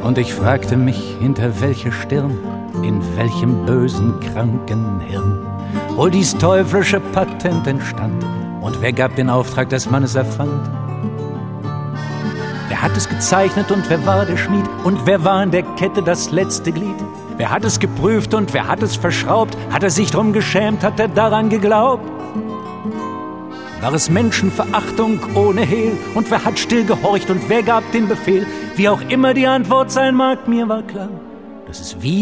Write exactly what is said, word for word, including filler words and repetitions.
Und ich fragte mich, hinter welcher Stirn, in welchem bösen, kranken Hirn wohl dies teuflische Patent entstand. Und wer gab den Auftrag, dass man es erfand? Wer hat es gezeichnet und wer war der Schmied? Und wer war in der Kette das letzte Glied? Wer hat es geprüft und wer hat es verschraubt? Hat er sich drum geschämt, hat er daran geglaubt? War es Menschenverachtung ohne Hehl? Und wer hat still gehorcht und wer gab den Befehl? Wie auch immer die Antwort sein mag, mir war klar, dass es wie